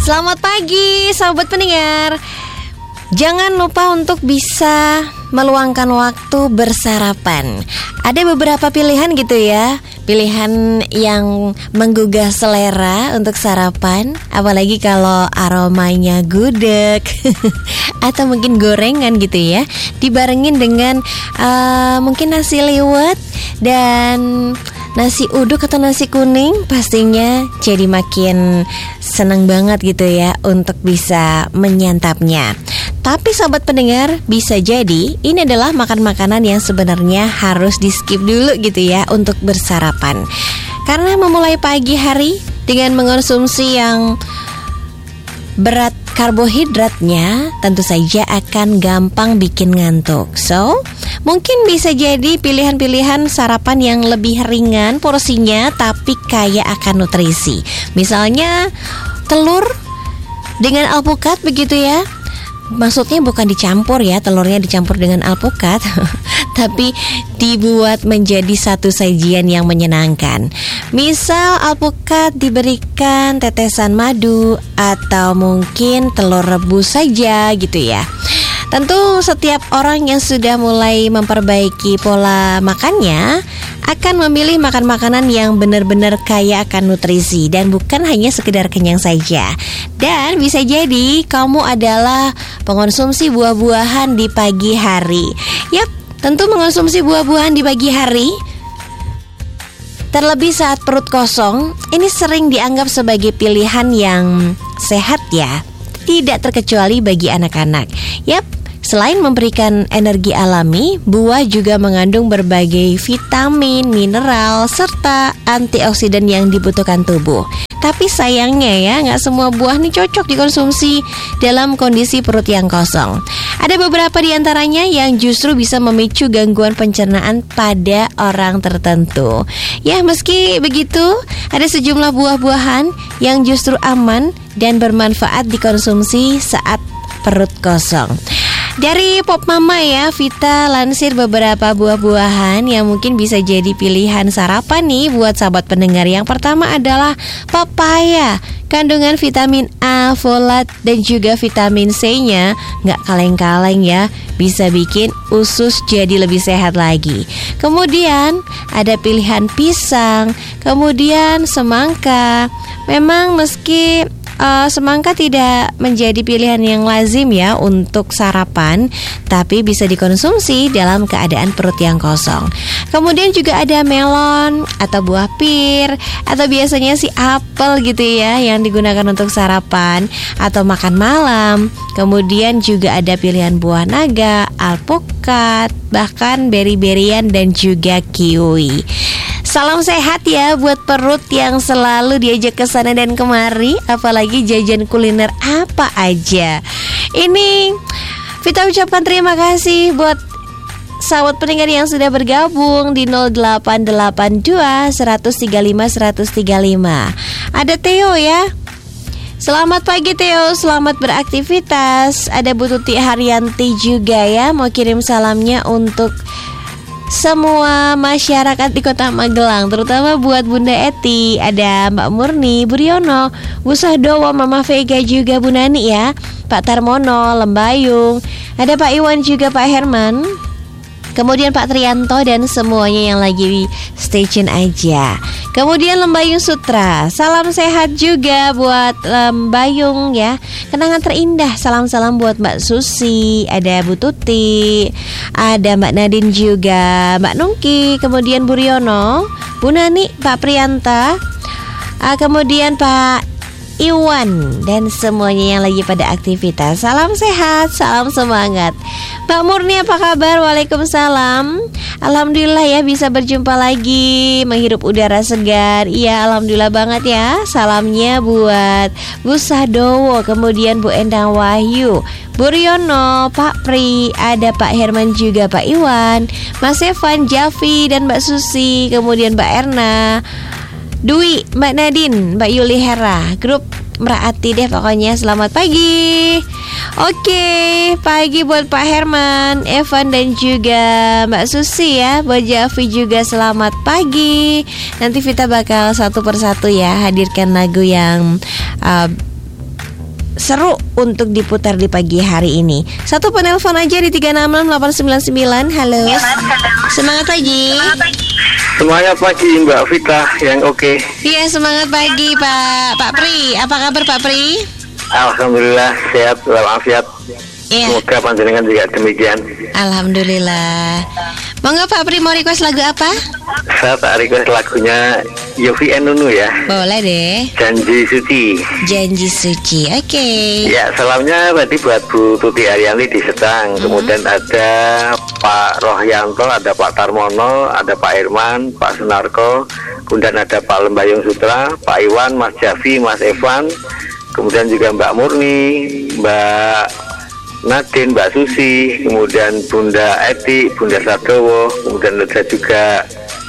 Selamat pagi sahabat pendengar. Jangan lupa untuk bisa meluangkan waktu bersarapan. Ada beberapa pilihan gitu ya, pilihan yang menggugah selera untuk sarapan. Apalagi kalau aromanya gudeg atau mungkin gorengan gitu ya, dibarengin dengan mungkin nasi liwet dan nasi uduk atau nasi kuning, pastinya jadi makin senang banget gitu ya untuk bisa menyantapnya. Tapi sahabat pendengar, bisa jadi ini adalah makanan yang sebenarnya harus di skip dulu gitu ya untuk bersarapan. Karena memulai pagi hari dengan mengonsumsi yang berat karbohidratnya tentu saja akan gampang bikin ngantuk. So, mungkin bisa jadi pilihan-pilihan sarapan yang lebih ringan porsinya tapi kaya akan nutrisi. Misalnya telur dengan alpukat begitu ya. Maksudnya bukan dicampur ya, telurnya dicampur dengan alpukat tapi dibuat menjadi satu sajian yang menyenangkan. Misal alpukat diberikan tetesan madu atau mungkin telur rebus saja gitu ya. Tentu setiap orang yang sudah mulai memperbaiki pola makannya akan memilih makan makanan yang benar-benar kaya akan nutrisi dan bukan hanya sekedar kenyang saja. Dan bisa jadi kamu adalah pengonsumsi buah-buahan di pagi hari. Yap, tentu mengonsumsi buah-buahan di pagi hari, terlebih saat perut kosong, ini sering dianggap sebagai pilihan yang sehat ya. Tidak terkecuali bagi anak-anak. Yap, selain memberikan energi alami, buah juga mengandung berbagai vitamin, mineral, serta antioksidan yang dibutuhkan tubuh. Tapi sayangnya ya, nggak semua buah nih cocok dikonsumsi dalam kondisi perut yang kosong. Ada beberapa di antaranya yang justru bisa memicu gangguan pencernaan pada orang tertentu. Ya, meski begitu, ada sejumlah buah-buahan yang justru aman dan bermanfaat dikonsumsi saat perut kosong. Dari Pop Mama ya, Vita lansir beberapa buah-buahan yang mungkin bisa jadi pilihan sarapan nih buat sahabat pendengar. Yang pertama adalah papaya. Kandungan vitamin A, folat, dan juga vitamin C-nya nggak kaleng-kaleng ya, bisa bikin usus jadi lebih sehat lagi. Kemudian ada pilihan pisang, kemudian semangka. Memang meski semangka tidak menjadi pilihan yang lazim ya untuk sarapan, tapi bisa dikonsumsi dalam keadaan perut yang kosong. Kemudian juga ada melon atau buah pir, atau biasanya si apel gitu ya yang digunakan untuk sarapan atau makan malam. Kemudian juga ada pilihan buah naga, alpukat, bahkan beri-berian dan juga kiwi. Salam sehat ya buat perut yang selalu diajak ke sana dan kemari, apalagi jajan kuliner apa aja. Ini Vita ucapkan terima kasih buat sahabat pendengar yang sudah bergabung di 0882 135 135. Ada Theo ya. Selamat pagi Theo, selamat beraktivitas. Ada Bu Tuti Haryanti juga ya, mau kirim salamnya untuk semua masyarakat di Kota Magelang, terutama buat Bunda Eti, ada Mbak Murni, Bu Riono, Bu Sahdowo, Mama Vega juga Bu Nani ya, Pak Tarmono, Lembayung, ada Pak Iwan juga Pak Herman, kemudian Pak Trianto dan semuanya yang lagi stay tune aja. Kemudian Lembayung Sutra, salam sehat juga buat Lembayung ya. Kenangan terindah, salam-salam buat Mbak Susi, ada Bu Tuti, ada Mbak Nadine juga, Mbak Nungki, kemudian Bu Riono, Bu Nani, Pak Prianta, kemudian Pak Iwan dan semuanya yang lagi pada aktivitas. Salam sehat, salam semangat. Mbak Murni apa kabar? Waalaikumsalam. Alhamdulillah ya bisa berjumpa lagi, menghirup udara segar. Iya alhamdulillah banget ya. Salamnya buat Bu Sahdowo, kemudian Bu Endang Wahyu, Bu Riono, Pak Pri, ada Pak Herman juga Pak Iwan, Mas Evan, Javi dan Mbak Susi, kemudian Mbak Erna, Dwi, Mbak Nadine, Mbak Yuli Hera, grup Meraati deh pokoknya. Selamat pagi. Oke, pagi buat Pak Herman, Evan dan juga Mbak Susi ya. Buat Javi juga selamat pagi. Nanti Vita bakal satu persatu ya hadirkan lagu yang seru untuk diputar di pagi hari ini. Satu penelpon aja di 366-899. Halo. Semangat pagi. Semangat pagi Mbak Vita yang oke. Iya, semangat pagi Pak Pri. Apa kabar Pak Pri? Alhamdulillah sehat walafiat. Iya. Semoga panjenengan juga demikian. Alhamdulillah. Monggo Pak Pri, mau request lagu apa? Saya tak request lagunya Yofi and Nunu ya. Boleh deh. Janji Suci. Janji Suci. Oke. Ya, salamnya tadi buat Bu Tuti Ariyanti di Sedang. Kemudian ada Pak Rohyanto, ada Pak Tarmono, ada Pak Irman, Pak Sunarko, kemudian ada Pak Lembayung Sutra, Pak Iwan, Mas Javi, Mas Evan, kemudian juga Mbak Murni, Mbak Nadine, Mbak Susi, kemudian Bunda Eti, Bunda Sadowo, kemudian ada juga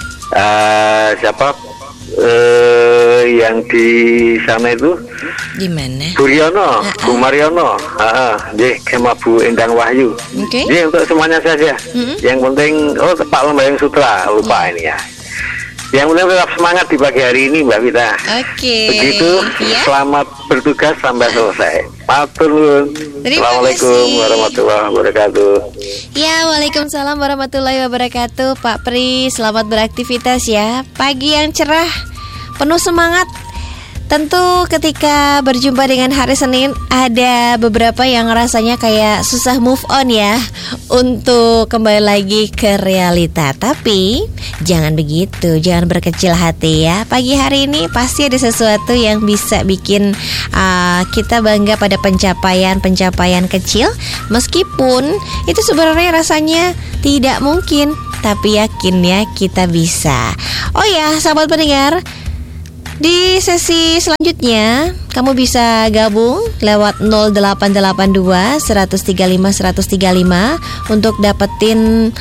yang di sana itu di mana? Bu Riono, Bu Mariono, sama Bu Endang Wahyu. Oke. Jadi untuk semuanya saja. Yang penting, Pak Lembayung Sutra, lupa ini ya. Yang penting tetap semangat di pagi hari ini Mbak Vita. Oke. Begitu, ya. Selamat bertugas sampai selesai. Matur nuwun. Assalamualaikum warahmatullahi wabarakatuh. Ya, waalaikumsalam warahmatullahi wabarakatuh. Pak Pri, selamat beraktivitas ya. Pagi yang cerah, penuh semangat. Tentu ketika berjumpa dengan hari Senin, ada beberapa yang rasanya kayak susah move on ya, untuk kembali lagi ke realita. Tapi jangan begitu, jangan berkecil hati ya. Pagi hari ini pasti ada sesuatu yang bisa bikin kita bangga pada pencapaian kecil. Meskipun itu sebenarnya rasanya tidak mungkin, tapi yakin ya kita bisa. Oh ya, sahabat pendengar, di sesi selanjutnya kamu bisa gabung lewat 0882 135 135 untuk dapetin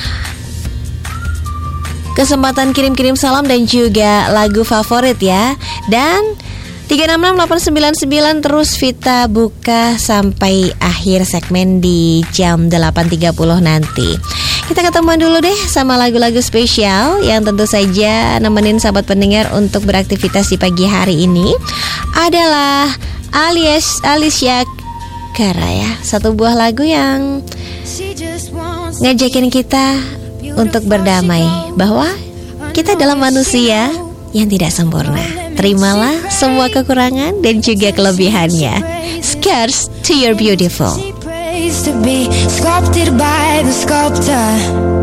kesempatan kirim-kirim salam dan juga lagu favorit ya. Dan 366-899 terus Vita buka sampai akhir segmen di jam 8.30 nanti. Kita ketemuan dulu deh sama lagu-lagu spesial yang tentu saja nemenin sahabat pendengar untuk beraktivitas di pagi hari ini. Adalah Alicia Cara ya. Satu buah lagu yang ngajakin kita untuk berdamai bahwa kita adalah manusia yang tidak sempurna. Terimalah semua kekurangan dan juga kelebihannya. Scars to your beautiful. To be sculpted by the sculptor.